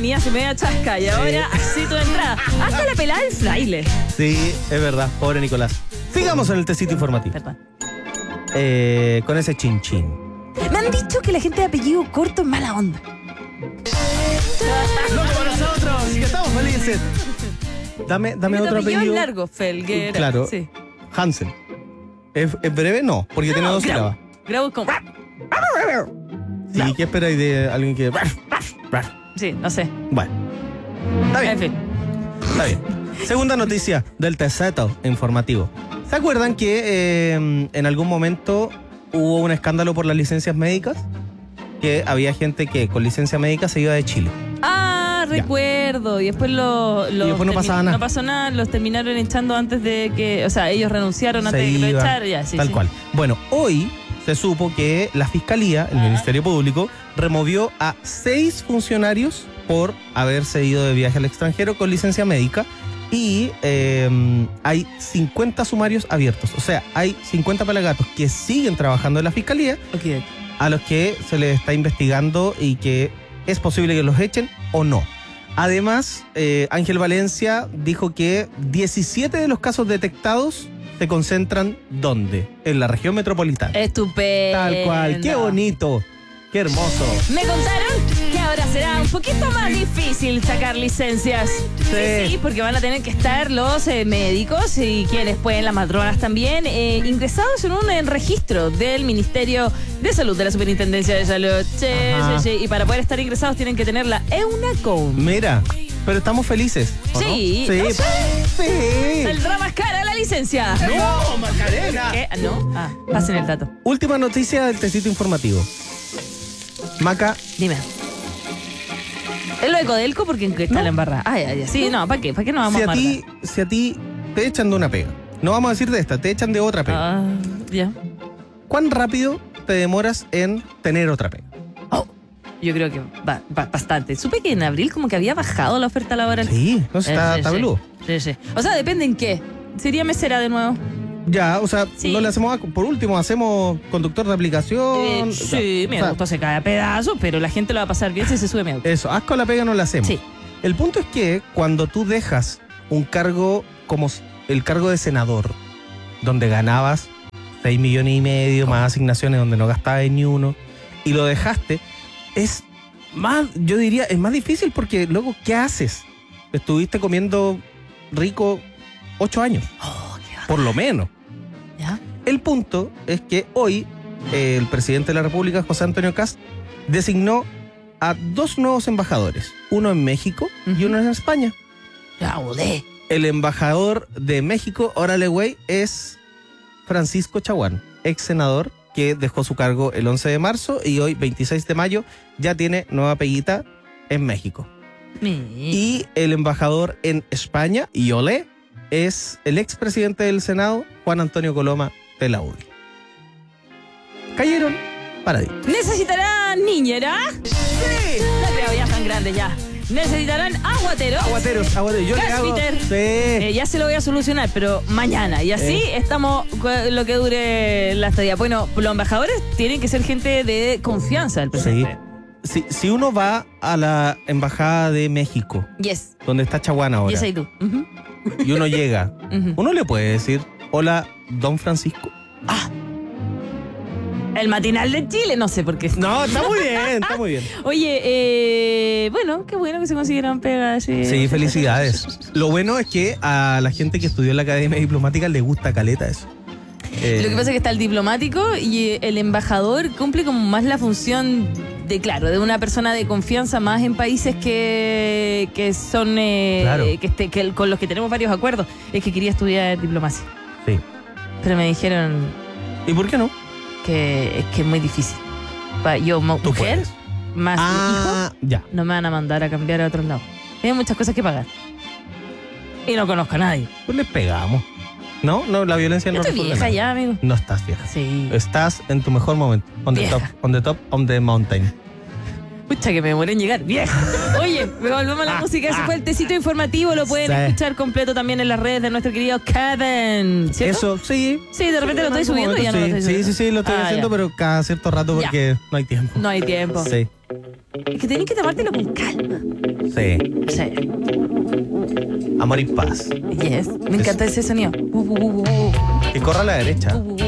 venía así media chasca y ahora así tu entrada. Hasta la pelada del fraile. Sí, es verdad, pobre Nicolás. Sigamos en el tecito informativo. Perdón. Con ese chinchín. Me han dicho que la gente de apellido corto es mala onda. ¡Loco para nosotros! ¡Que estamos felices! Dame otro apellido. Es largo, Felguera. Claro. Sí. Hansen. ¿Es breve? No, porque tiene dos sílabas. Grau como... ¿Y qué esperáis de alguien que...? Sí, no sé. Bueno. Está bien. En fin. Está bien. Segunda noticia del tecito informativo. ¿Se acuerdan que en algún momento hubo un escándalo por las licencias médicas? Que había gente que con licencia médica se iba de Chile. Ah, recuerdo. Y después después no pasaba nada. No pasó nada, los terminaron echando antes de que... O sea, ellos renunciaron antes de que lo echaran. Ya, sí, tal cual. Bueno, hoy se supo que la Fiscalía, el Ministerio Público, removió a 6 funcionarios por haberse ido de viaje al extranjero con licencia médica. Y hay 50 sumarios abiertos. O sea, hay 50 pelagatos que siguen trabajando en la Fiscalía, Okay. a los que se les está investigando y que es posible que los echen o no. Además, Ángel Valencia dijo que 17 de los casos detectados se concentran ¿dónde? En la región metropolitana. Estupendo. Tal cual. ¡Qué bonito! ¡Qué hermoso! Me contaron que ahora será un poquito más difícil sacar licencias. Sí, porque van a tener que estar los médicos y quienes pueden, las matronas también, ingresados en un registro del Ministerio de Salud, de la Superintendencia de Salud. Sí. Y para poder estar ingresados tienen que tener la EUNACOM. Mira, pero estamos felices, ¿o no? Sí. Sí. No sé. Sí. ¿Saldrá más cara la licencia? ¡No, Macarena! ¿Qué? ¿No? Pasen el dato. Última noticia del tecito informativo. Maca, Dime. ¿Es lo de Codelco? Porque está la embarrada. Ya. Sí, no, ¿para qué? ¿Para qué nos vamos a amargar? si a ti te echan de una pega, no vamos a decir de esta, te echan de otra pega, Ya. ¿cuán rápido te demoras en tener otra pega? Yo creo que bastante. Supe que en abril como que había bajado la oferta laboral. Sí, no sé, está peludo. Sí. O sea, depende en qué. ¿Sería mesera de nuevo? Ya, o sea, Sí. no le hacemos, por último, hacemos conductor de aplicación. Sí, mi o sea, auto se cae a pedazos, pero la gente lo va a pasar bien si se sube mi auto. Eso, asco a la pega no la hacemos. Sí. El punto es que cuando tú dejas un cargo como el cargo de senador, donde ganabas 6,5 millones más asignaciones, donde no gastabas ni uno, y lo dejaste, es más, yo diría, es más difícil porque luego, ¿qué haces? Estuviste comiendo rico 8 años, por lo menos. ¿Ya? El punto es que hoy el presidente de la República, José Antonio Kast, designó a 2 nuevos embajadores, uno en México y uno en España. Ya, olé. El embajador de México, órale güey, es Francisco Chaguán, ex senador que dejó su cargo el 11 de marzo y hoy, 26 de mayo, ya tiene nueva peguita en México. Y el embajador en España, y olé, es el expresidente del Senado, Juan Antonio Coloma de la UDI. Cayeron paraditos. ¿Necesitarán niñera? ¡Sí! No creo, ya están grandes ya. ¿Necesitarán aguateros? Aguateros. Yo le hago... Gasfitter. Sí. Ya se lo voy a solucionar, pero mañana. Y así estamos lo que dure la estadía. Bueno, los embajadores tienen que ser gente de confianza del presidente. Sí. Si uno va a la embajada de México, Yes. donde está Chaguán ahora, Yes, I do. Ujú. y uno llega, Ujú. uno le puede decir, hola, don Francisco. El matinal de Chile, no sé por qué. No, está muy bien, está muy bien. Oye, bueno, qué bueno que se consiguieron pegas. Sí, felicidades. Lo bueno es que a la gente que estudió en la Academia Diplomática le gusta caleta eso. Lo que pasa es que está el diplomático y el embajador cumple como más la función de, claro, de una persona de confianza más en países que son Claro. con los que tenemos varios acuerdos. Es que quería estudiar diplomacia, Sí. pero me dijeron ¿Y por qué no? que es muy difícil. Yo, Tú mujer, puedes. más hijo, Ya. no me van a mandar a cambiar a otros lados. Tengo muchas cosas que pagar. Y no conozco a nadie. Pues les pegamos. No, la violencia Yo no estoy resuelve vieja nada. ya, amigo. No estás vieja. Sí. Estás en tu mejor momento. On the Vieja. top, on the mountain. Pucha, que me demoré en llegar. Vieja. Oye, volvemos a la música. Ese fue el tecito informativo. Lo pueden Sí. escuchar completo también en las redes de nuestro querido Kevin. ¿Cierto? Eso, sí. Sí, de repente lo estoy en algún subiendo y ya no lo momento, estoy subiendo. Sí, lo estoy haciendo, Ya. pero cada cierto rato Ya. porque no hay tiempo. No hay tiempo. Sí. Es que tenés que tomártelo con calma. Sí. Sí. Amor y paz. Yes. Me encanta ese sonido. Y corra a la derecha.